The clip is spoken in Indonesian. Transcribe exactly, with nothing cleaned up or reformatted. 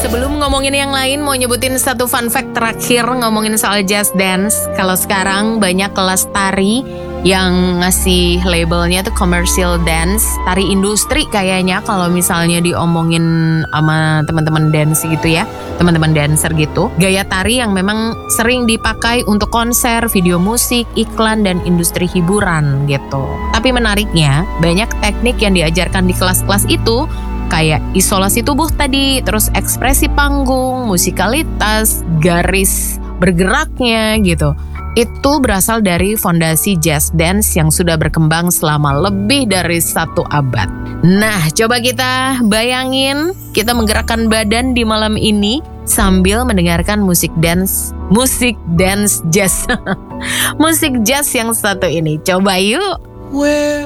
Sebelum ngomongin yang lain, mau nyebutin satu fun fact terakhir ngomongin soal jazz dance. Kalau sekarang banyak kelas tari yang ngasih labelnya tuh commercial dance, tari industri kayaknya kalau misalnya diomongin sama teman-teman dance gitu ya, teman-teman dancer gitu. Gaya tari yang memang sering dipakai untuk konser, video musik, iklan, dan industri hiburan gitu. Tapi menariknya, banyak teknik yang diajarkan di kelas-kelas itu kayak isolasi tubuh tadi, terus ekspresi panggung, musikalitas, garis bergeraknya gitu. Itu berasal dari fondasi jazz dance yang sudah berkembang selama lebih dari satu abad. Nah, coba kita bayangin kita menggerakkan badan di malam ini sambil mendengarkan musik dance, musik dance jazz. Musik jazz yang satu ini. Coba yuk. Where